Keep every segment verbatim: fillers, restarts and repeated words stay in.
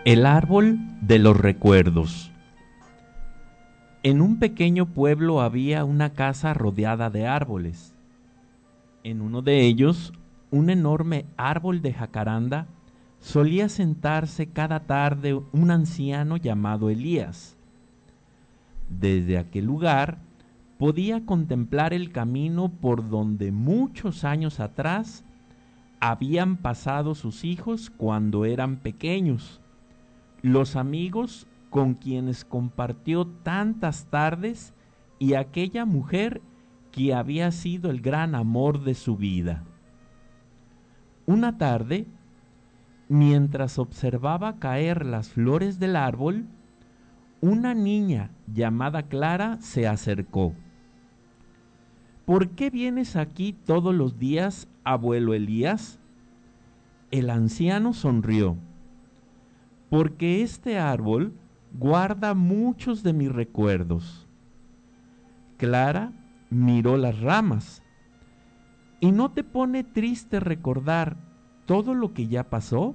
El árbol de los recuerdos. En un pequeño pueblo había una casa rodeada de árboles. En uno de ellos, un enorme árbol de jacaranda, solía sentarse cada tarde un anciano llamado Elías. Desde aquel lugar podía contemplar el camino por donde muchos años atrás habían pasado sus hijos cuando eran pequeños, los amigos con quienes compartió tantas tardes y aquella mujer que había sido el gran amor de su vida. Una tarde, mientras observaba caer las flores del árbol, una niña llamada Clara se acercó. ¿Por qué vienes aquí todos los días, abuelo Elías? El anciano sonrió. Porque este árbol guarda muchos de mis recuerdos. Clara miró las ramas. ¿Y no te pone triste recordar todo lo que ya pasó?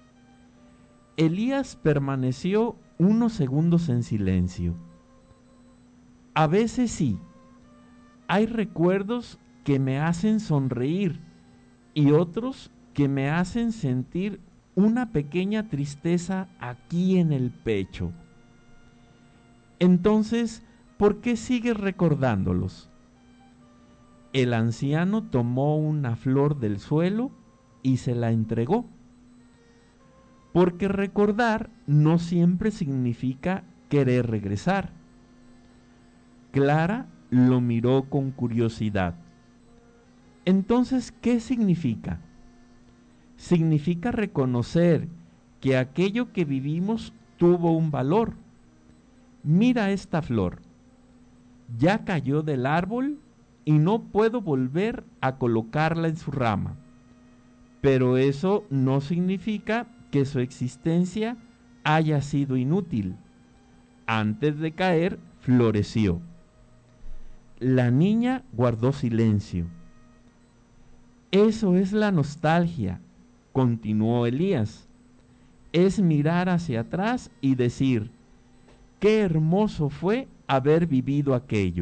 Elías permaneció unos segundos en silencio. A veces sí, hay recuerdos que me hacen sonreír y otros que me hacen sentir una pequeña tristeza aquí en el pecho. Entonces, ¿por qué sigues recordándolos? El anciano tomó una flor del suelo y se la entregó. Porque recordar no siempre significa querer regresar. Clara lo miró con curiosidad. Entonces, ¿qué significa? Significa reconocer que aquello que vivimos tuvo un valor. Mira esta flor. Ya cayó del árbol y no puedo volver a colocarla en su rama. Pero eso no significa que su existencia haya sido inútil. Antes de caer, floreció. La niña guardó silencio. Eso es la nostalgia, continuó Elías. Es mirar hacia atrás y decir, qué hermoso fue haber vivido aquello.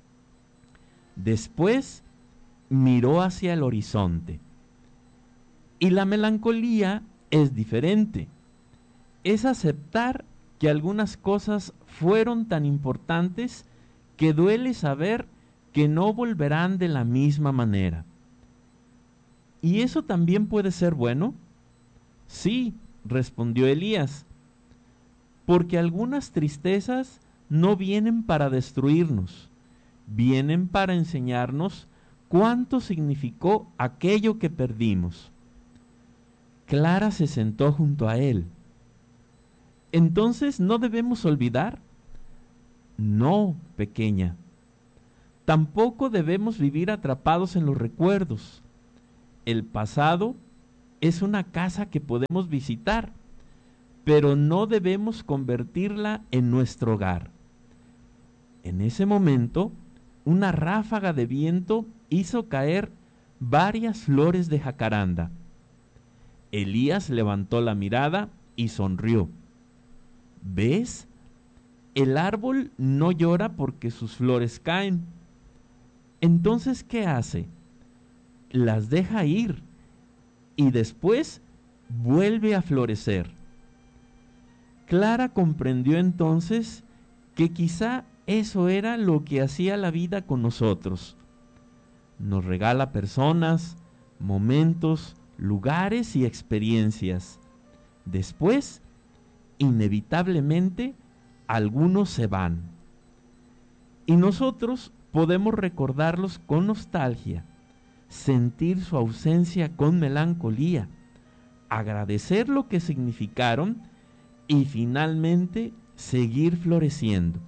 Después miró hacia el horizonte. Y la melancolía es diferente. Es aceptar que algunas cosas fueron tan importantes que duele saber que no volverán de la misma manera. ¿Y eso también puede ser bueno? Sí, respondió Elías, porque algunas tristezas no vienen para destruirnos, vienen para enseñarnos cuánto significó aquello que perdimos. Clara se sentó junto a él. ¿Entonces no debemos olvidar? No, pequeña. Tampoco debemos vivir atrapados en los recuerdos. El pasado es una casa que podemos visitar, pero no debemos convertirla en nuestro hogar. En ese momento, una ráfaga de viento hizo caer varias flores de jacaranda. Elías levantó la mirada y sonrió. ¿Ves? El árbol no llora porque sus flores caen. Entonces, ¿qué hace? Las deja ir y después vuelve a florecer. Clara comprendió entonces que quizá eso era lo que hacía la vida con nosotros. Nos regala personas, momentos, lugares y experiencias. Después, inevitablemente, algunos se van. Y nosotros podemos recordarlos con nostalgia, sentir su ausencia con melancolía, agradecer lo que significaron y finalmente seguir floreciendo.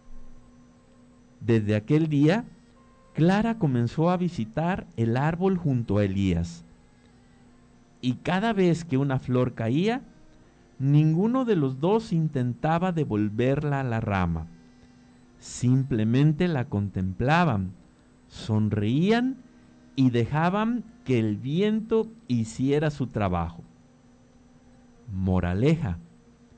Desde aquel día, Clara comenzó a visitar el árbol junto a Elías. Y cada vez que una flor caía, ninguno de los dos intentaba devolverla a la rama. Simplemente la contemplaban, sonreían y dejaban que el viento hiciera su trabajo. Moraleja: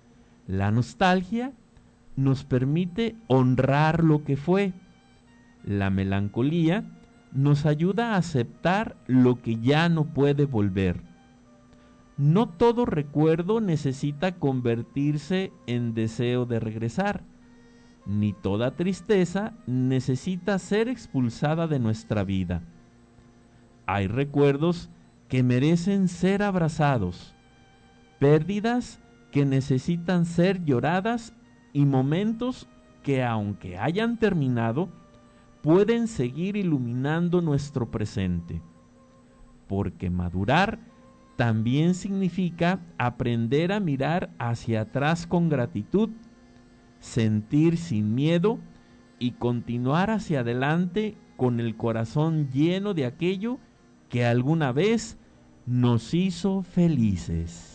La nostalgia nos permite honrar lo que fue. La melancolía nos ayuda a aceptar lo que ya no puede volver. No todo recuerdo necesita convertirse en deseo de regresar, ni toda tristeza necesita ser expulsada de nuestra vida. Hay recuerdos que merecen ser abrazados, pérdidas que necesitan ser lloradas y momentos que, aunque hayan terminado, pueden seguir iluminando nuestro presente. Porque madurar también significa aprender a mirar hacia atrás con gratitud, sentir sin miedo y continuar hacia adelante con el corazón lleno de aquello que alguna vez nos hizo felices.